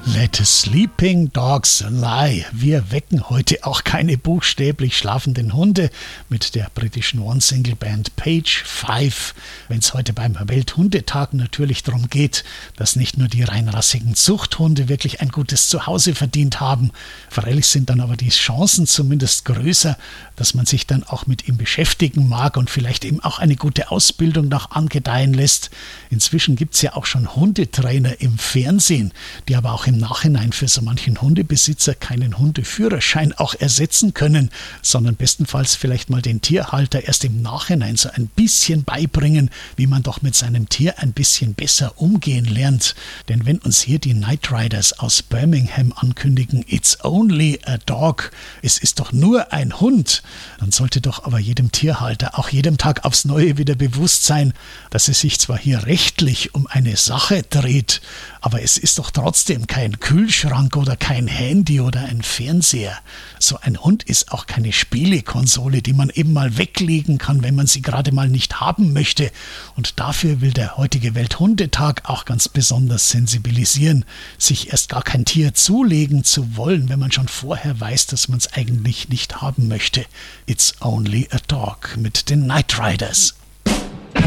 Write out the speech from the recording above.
Let sleeping dogs lie. Wir wecken heute auch keine buchstäblich schlafenden Hunde mit der britischen One-Single-Band Page 5, wenn es heute beim Welthundetag natürlich darum geht, dass nicht nur die reinrassigen Zuchthunde wirklich ein gutes Zuhause verdient haben. Freilich sind dann aber die Chancen zumindest größer, dass man sich dann auch mit ihm beschäftigen mag und vielleicht eben auch eine gute Ausbildung noch angedeihen lässt. Inzwischen gibt es ja auch schon Hundetrainer im Fernsehen, die aber auch im Nachhinein für so manchen Hundebesitzer keinen Hundeführerschein auch ersetzen können, sondern bestenfalls vielleicht mal den Tierhalter erst im Nachhinein so ein bisschen beibringen, wie man doch mit seinem Tier ein bisschen besser umgehen lernt. Denn wenn uns hier die Night Riders aus Birmingham ankündigen, it's only a dog, es ist doch nur ein Hund, dann sollte doch aber jedem Tierhalter auch jedem Tag aufs Neue wieder bewusst sein, dass es sich zwar hier rechtlich um eine Sache dreht, aber es ist doch trotzdem kein Kühlschrank oder kein Handy oder ein Fernseher. So ein Hund ist auch keine Spielekonsole, die man eben mal weglegen kann, wenn man sie gerade mal nicht haben möchte. Und dafür will der heutige Welthundetag auch ganz besonders sensibilisieren, sich erst gar kein Tier zulegen zu wollen, wenn man schon vorher weiß, dass man es eigentlich nicht haben möchte. It's only a dog mit den Night Riders.